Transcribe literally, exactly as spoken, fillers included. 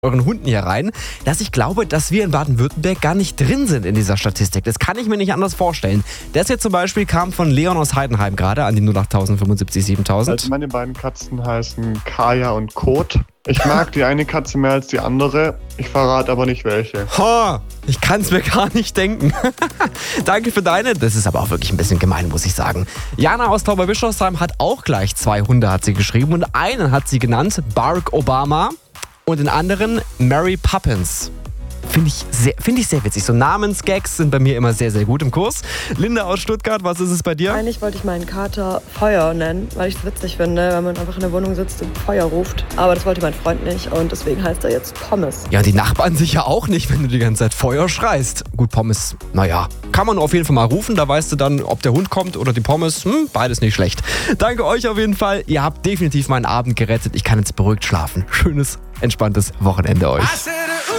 euren Hunden hier rein, dass ich glaube, dass wir in Baden-Württemberg gar nicht drin sind in dieser Statistik. Das kann ich mir nicht anders vorstellen. Das hier zum Beispiel kam von Leon aus Heidenheim gerade an die null acht null null fünf sieben siebentausend. Also meine beiden Katzen heißen Kaya und Kot. Ich mag die eine Katze mehr als die andere. Ich verrate aber nicht welche. Ha, ich kann es mir gar nicht denken. Danke für deine. Das ist aber auch wirklich ein bisschen gemein, muss ich sagen. Jana aus Tauberbischofsheim hat auch gleich zwei Hunde, hat sie geschrieben. Und einen hat sie genannt Barack Obama und den anderen Mary Poppins. Finde ich, sehr, find ich sehr witzig. So Namensgags sind bei mir immer sehr, sehr gut im Kurs. Linda aus Stuttgart, was ist es bei dir? Eigentlich wollte ich meinen Kater Feuer nennen, weil ich es witzig finde, wenn man einfach in der Wohnung sitzt und Feuer ruft. Aber das wollte mein Freund nicht und deswegen heißt er jetzt Pommes. Ja, die Nachbarn sicher auch nicht, wenn du die ganze Zeit Feuer schreist. Gut, Pommes, naja, kann man auf jeden Fall mal rufen. Da weißt du dann, ob der Hund kommt oder die Pommes. Hm, beides nicht schlecht. Danke euch auf jeden Fall. Ihr habt definitiv meinen Abend gerettet. Ich kann jetzt beruhigt schlafen. Schönes, entspanntes Wochenende euch.